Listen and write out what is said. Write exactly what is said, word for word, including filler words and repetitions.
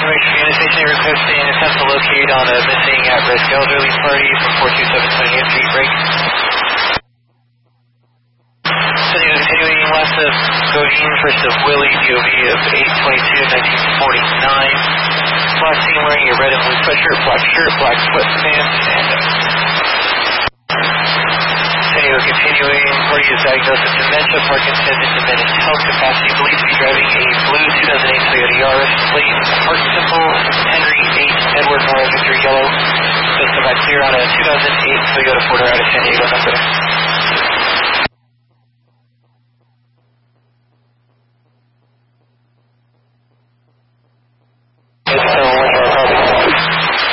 Continuation unit station requesting attempt to locate on a missing at-risk elderly party from four two seven twentieth Street break. Continuing last of Godin, first of Willie, D O V of eight twenty-two nineteen forty-nine. Last seen wearing a red and blue sweatshirt, black shirt, black sweatpants, and Continue, continuing, party is diagnosed with dementia, Parkinson's, and diminished health capacity, believed to be driving a blue two thousand eight Toyota Yaris, plate Heart Simple, Henry eight, Edward Nora Victor Yellow. Just come back clear on a two thousand eight Toyota Ford out of San Diego number.